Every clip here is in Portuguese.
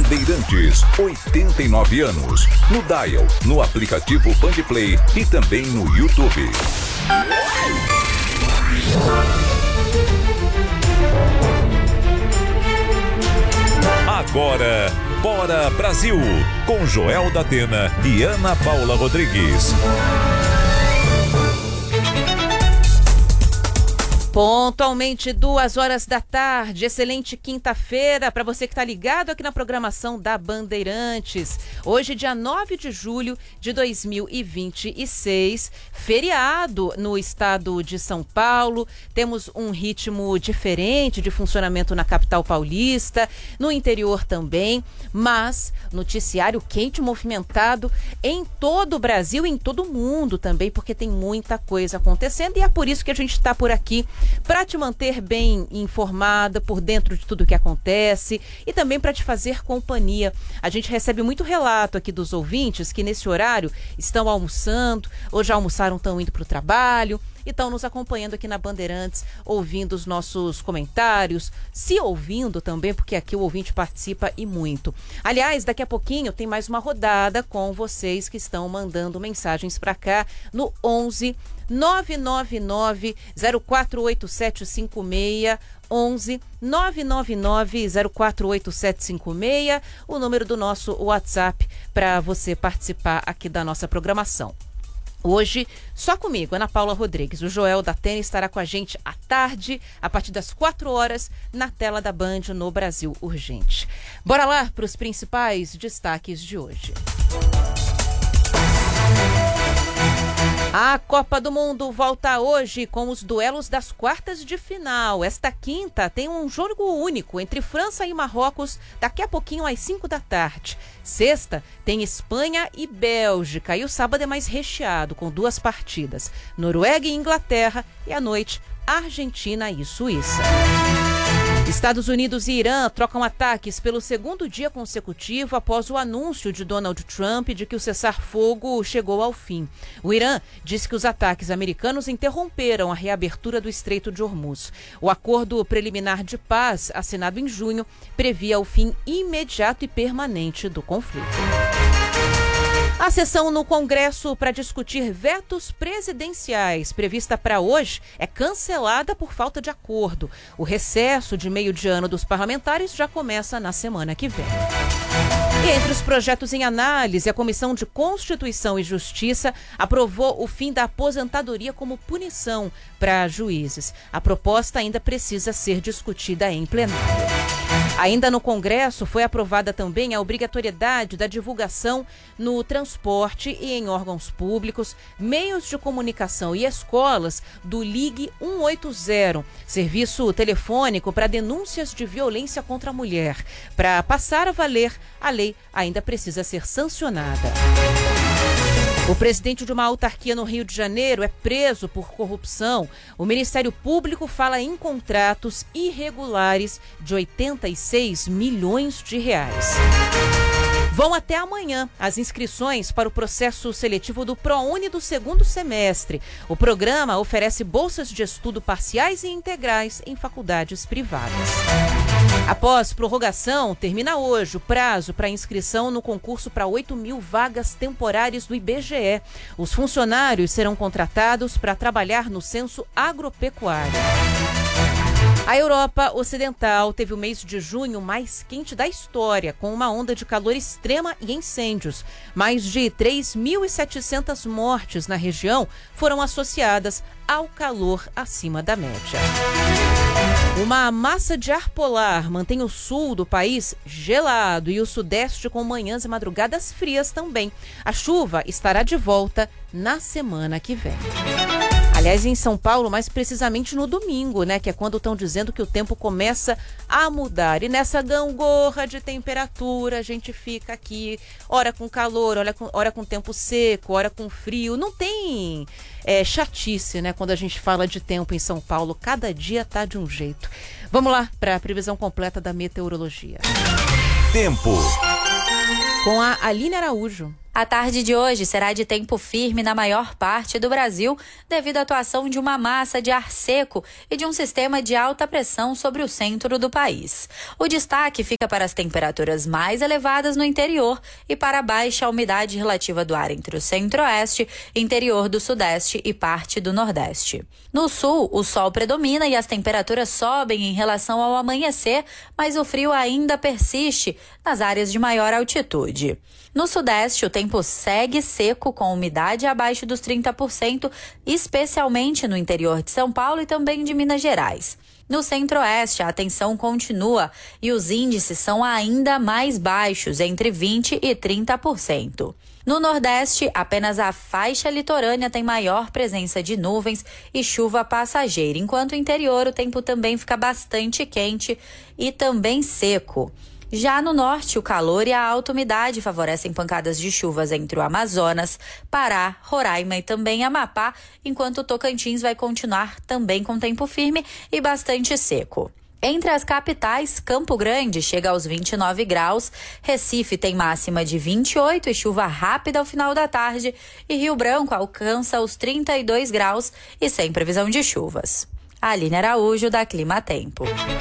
Bandeirantes, 89 anos. No dial, no aplicativo Bandplay e também no YouTube. Agora, Bora Brasil, com Joel da Atena e Ana Paula Rodrigues. Pontualmente 2 da tarde, excelente quinta-feira para você que está ligado aqui na programação da Bandeirantes. Hoje, dia 9 de julho de 2026, feriado no estado de São Paulo. Temos um ritmo diferente de funcionamento na capital paulista, no interior também, mas noticiário quente e movimentado em todo o Brasil e em todo o mundo também, porque tem muita coisa acontecendo e é por isso que a gente está por aqui para te manter bem informada, por dentro de tudo que acontece e também para te fazer companhia. A gente recebe muito relato aqui dos ouvintes que nesse horário estão almoçando, ou já almoçaram, estão indo para o trabalho e estão nos acompanhando aqui na Bandeirantes, ouvindo os nossos comentários, se ouvindo também, porque aqui o ouvinte participa e muito. Aliás, daqui a pouquinho tem mais uma rodada com vocês que estão mandando mensagens para cá no 11 999 048756 11 999 048756, o número do nosso WhatsApp para você participar aqui da nossa programação. Hoje, só comigo, Ana Paula Rodrigues. O Joel da Atena estará com a gente à tarde, a partir das 4 horas, na tela da Band no Brasil Urgente. Bora lá para os principais destaques de hoje. A Copa do Mundo volta hoje com os duelos das quartas de final. Esta quinta tem um jogo único entre França e Marrocos, daqui a pouquinho às 5 da tarde. Sexta tem Espanha e Bélgica e o sábado é mais recheado com 2 partidas, Noruega e Inglaterra, e à noite Argentina e Suíça. Estados Unidos e Irã trocam ataques pelo segundo dia consecutivo após o anúncio de Donald Trump de que o cessar-fogo chegou ao fim. O Irã disse que os ataques americanos interromperam a reabertura do Estreito de Hormuz. O acordo preliminar de paz, assinado em junho, previa o fim imediato e permanente do conflito. A sessão no Congresso para discutir vetos presidenciais, prevista para hoje, é cancelada por falta de acordo. O recesso de meio de ano dos parlamentares já começa na semana que vem. E entre os projetos em análise, a Comissão de Constituição e Justiça aprovou o fim da aposentadoria como punição para juízes. A proposta ainda precisa ser discutida em plenário. Ainda no Congresso, foi aprovada também a obrigatoriedade da divulgação no transporte e em órgãos públicos, meios de comunicação e escolas do Ligue 180, serviço telefônico para denúncias de violência contra a mulher. Para passar a valer, a lei ainda precisa ser sancionada. O presidente de uma autarquia no Rio de Janeiro é preso por corrupção. O Ministério Público fala em contratos irregulares de 86 milhões de reais. Vão até amanhã as inscrições para o processo seletivo do ProUni do segundo semestre. O programa oferece bolsas de estudo parciais e integrais em faculdades privadas. Após prorrogação, termina hoje o prazo para inscrição no concurso para 8.000 vagas temporárias do IBGE. Os funcionários serão contratados para trabalhar no censo agropecuário. A Europa Ocidental teve o mês de junho mais quente da história, com uma onda de calor extrema e incêndios. Mais de 3.700 mortes na região foram associadas ao calor acima da média. Uma massa de ar polar mantém o sul do país gelado e o sudeste com manhãs e madrugadas frias também. A chuva estará de volta na semana que vem. Aliás, em São Paulo, mais precisamente no domingo, né? Que é quando estão dizendo que o tempo começa a mudar. E nessa gangorra de temperatura, a gente fica aqui, ora com calor, ora com tempo seco, ora com frio. Não tem chatice, né? Quando a gente fala de tempo em São Paulo, cada dia tá de um jeito. Vamos lá para a previsão completa da meteorologia. Tempo. Com a Aline Araújo. A tarde de hoje será de tempo firme na maior parte do Brasil, devido à atuação de uma massa de ar seco e de um sistema de alta pressão sobre o centro do país. O destaque fica para as temperaturas mais elevadas no interior e para a baixa umidade relativa do ar entre o centro-oeste, interior do sudeste e parte do nordeste. No sul, o sol predomina e as temperaturas sobem em relação ao amanhecer, mas o frio ainda persiste nas áreas de maior altitude. No sudeste, o tempo segue seco com umidade abaixo dos 30%, especialmente no interior de São Paulo e também de Minas Gerais. No centro-oeste, a tensão continua e os índices são ainda mais baixos, entre 20% e 30%. No nordeste, apenas a faixa litorânea tem maior presença de nuvens e chuva passageira, enquanto o interior o tempo também fica bastante quente e também seco. Já no norte, o calor e a alta umidade favorecem pancadas de chuvas entre o Amazonas, Pará, Roraima e também Amapá, enquanto o Tocantins vai continuar também com tempo firme e bastante seco. Entre as capitais, Campo Grande chega aos 29 graus, Recife tem máxima de 28 e chuva rápida ao final da tarde, e Rio Branco alcança os 32 graus e sem previsão de chuvas. Aline Araújo, da Clima Tempo.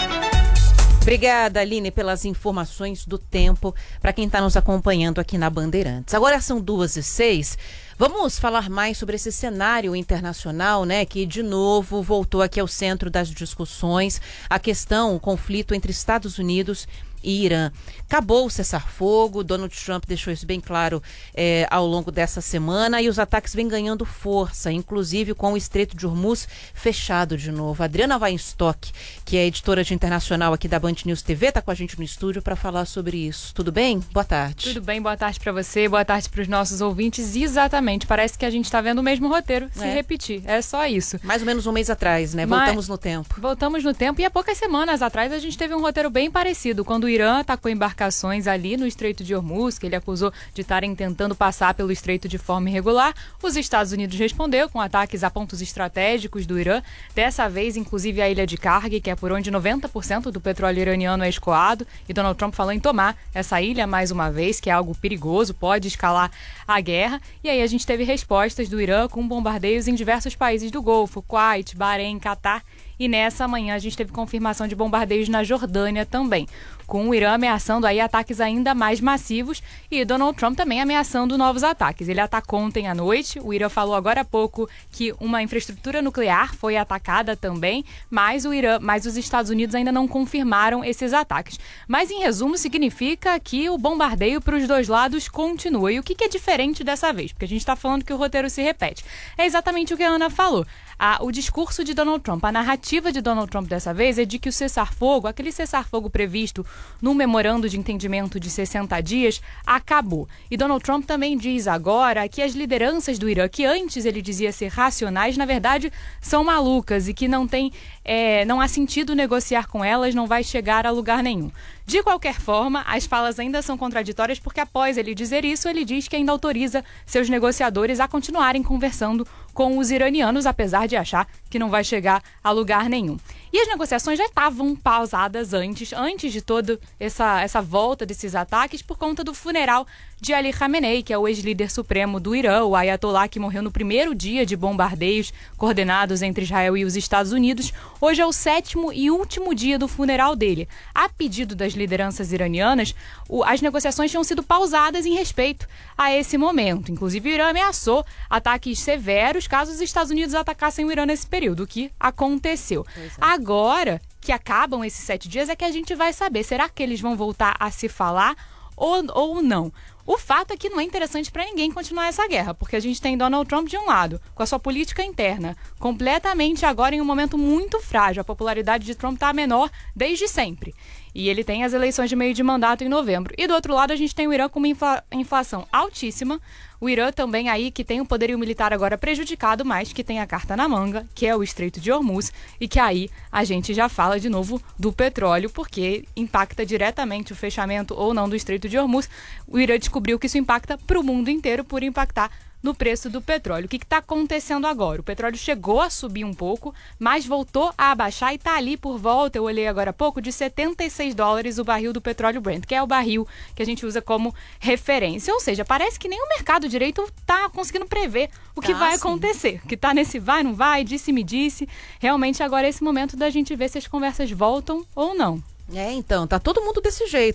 Obrigada, Aline, pelas informações do tempo para quem está nos acompanhando aqui na Bandeirantes. Agora são 2h06. Vamos falar mais sobre esse cenário internacional, né, que de novo voltou aqui ao centro das discussões, a questão, o conflito entre Estados Unidos e Irã. Acabou o cessar-fogo, Donald Trump deixou isso bem claro ao longo dessa semana, e os ataques vêm ganhando força, inclusive com o Estreito de Hormuz fechado de novo. Adriana Weinstock, que é editora de internacional aqui da Band News TV, está com a gente no estúdio para falar sobre isso. Tudo bem? Boa tarde. Tudo bem, boa tarde para você, boa tarde para os nossos ouvintes. Exatamente, parece que a gente está vendo o mesmo roteiro se repetir, é só isso. Mais ou menos um mês atrás, né? Voltamos no tempo. Voltamos no tempo, e há poucas semanas atrás a gente teve um roteiro bem parecido, quando o Irã atacou embarcações ali no Estreito de Hormuz, que ele acusou de estarem tentando passar pelo estreito de forma irregular. Os Estados Unidos respondeu com ataques a pontos estratégicos do Irã, dessa vez inclusive a ilha de Karg, que é por onde 90% do petróleo iraniano é escoado, e Donald Trump falou em tomar essa ilha mais uma vez, que é algo perigoso, pode escalar a guerra. E aí a gente teve respostas do Irã com bombardeios em diversos países do Golfo, Kuwait, Bahrein, Catar, e nessa manhã a gente teve confirmação de bombardeios na Jordânia também, com o Irã ameaçando aí ataques ainda mais massivos e Donald Trump também ameaçando novos ataques. Ele atacou ontem à noite, o Irã falou agora há pouco que uma infraestrutura nuclear foi atacada também, mas os Estados Unidos ainda não confirmaram esses ataques. Mas em resumo significa que o bombardeio para os dois lados continua. E o que é diferente dessa vez? Porque a gente está falando que o roteiro se repete. É exatamente o que a Ana falou. O discurso de Donald Trump, a narrativa de Donald Trump dessa vez é de que o cessar-fogo, aquele cessar-fogo previsto no memorando de entendimento de 60 dias, acabou. E Donald Trump também diz agora que as lideranças do Irã, que antes ele dizia ser racionais, na verdade são malucas e que não há sentido negociar com elas, não vai chegar a lugar nenhum. De qualquer forma, as falas ainda são contraditórias, porque após ele dizer isso, ele diz que ainda autoriza seus negociadores a continuarem conversando com os iranianos, apesar de achar que não vai chegar a lugar nenhum. E as negociações já estavam pausadas antes de toda essa volta desses ataques, por conta do funeral de Ali Khamenei, que é o ex-líder supremo do Irã, o Ayatollah, que morreu no primeiro dia de bombardeios coordenados entre Israel e os Estados Unidos. Hoje é o 7º e último dia do funeral dele. A pedido das lideranças iranianas, as negociações tinham sido pausadas em respeito a esse momento. Inclusive, o Irã ameaçou ataques severos caso os Estados Unidos atacassem o Irã nesse período, o que aconteceu. Agora que acabam esses 7 dias é que a gente vai saber, será que eles vão voltar a se falar ou não? O fato é que não é interessante para ninguém continuar essa guerra, porque a gente tem Donald Trump de um lado, com a sua política interna, completamente agora em um momento muito frágil. A popularidade de Trump está menor desde sempre. E ele tem as eleições de meio de mandato em novembro. E do outro lado a gente tem o Irã com uma inflação altíssima. O Irã também aí que tem o poderio militar agora prejudicado, mas que tem a carta na manga, que é o Estreito de Hormuz, e que aí a gente já fala de novo do petróleo, porque impacta diretamente o fechamento ou não do Estreito de Hormuz. O Irã descobriu que isso impacta para o mundo inteiro por impactar no preço do petróleo. O que está acontecendo agora? O petróleo chegou a subir um pouco, mas voltou a abaixar e está ali por volta, eu olhei agora há pouco, de $76 o barril do petróleo Brent, que é o barril que a gente usa como referência. Ou seja, parece que nem o mercado direito está conseguindo prever o que vai acontecer. Que está nesse vai, não vai, disse-me disse. Realmente agora é esse momento da gente ver se as conversas voltam ou não. Então, tá todo mundo desse jeito.